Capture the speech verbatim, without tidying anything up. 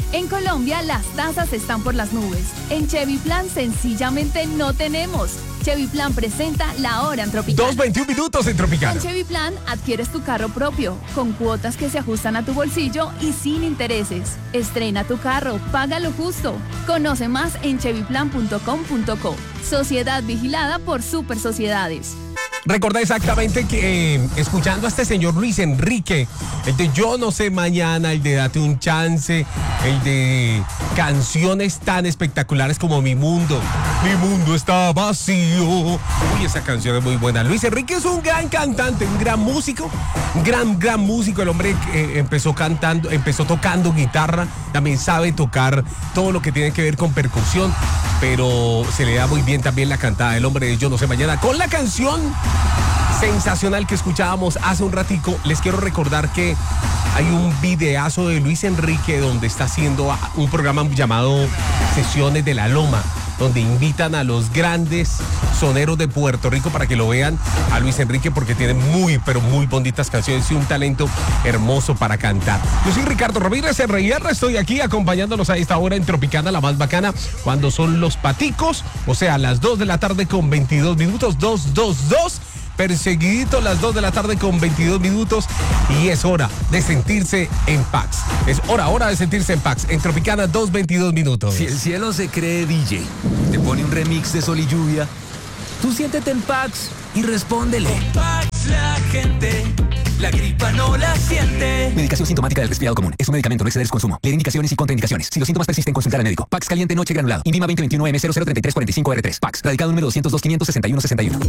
En Colombia las tasas están por las nubes. En Chevy Plan sencillamente no tenemos. Chevy Plan presenta La Hora en Tropicana. dos veintiún minutos en Tropicana. Con Chevy Plan adquieres tu carro propio, con cuotas que se ajustan a tu bolsillo y sin intereses. Estrena tu carro, paga lo justo. Conoce más en chevy plan punto com punto co. Sociedad vigilada por Super Sociedades. Recuerda exactamente que eh, escuchando a este señor Luis Enrique, el de Yo No Sé Mañana, el de Date un Chance, el de canciones tan espectaculares como Mi Mundo, Mi Mundo está vacío. Uy, esa canción es muy buena. Luis Enrique es un gran cantante, un gran músico, un gran, gran músico. El hombre eh, empezó cantando, empezó tocando guitarra, también sabe tocar todo lo que tiene que ver con percusión, pero se le da muy bien también la cantada del hombre de Yo No Sé Mañana con la canción sensacional que escuchábamos hace un ratico. Les quiero recordar que hay un videazo de Luis Enrique donde está haciendo un programa llamado Sesiones de la Loma, donde invitan a los grandes soneros de Puerto Rico para que lo vean a Luis Enrique, porque tiene muy, pero muy bonitas canciones y un talento hermoso para cantar. Yo soy Ricardo Ramírez R I R, estoy aquí acompañándolos a esta hora en Tropicana, la más bacana, cuando son los paticos, o sea, las dos de la tarde con veintidós minutos, dos, dos, dos. Perseguidito las dos de la tarde con veintidós minutos y es hora de sentirse en Pax. Es hora, hora de sentirse en Pax. En Tropicana, dos veintidós minutos. Si el cielo se cree D J, te pone un remix de Sol y Lluvia, tú siéntete en Pax y respóndele. Con Pax la gente, la gripa no la siente. Medicación sintomática del resfriado común. Es un medicamento, no exceder su consumo. Leer indicaciones y contraindicaciones. Si los síntomas persisten, consultar al médico. Pax caliente noche granulado. INVIMA veinte veintiuno M cero cero tres tres cuatro cinco R tres. Pax. Radicado número doscientos dos quinientos sesenta y uno sesenta y uno.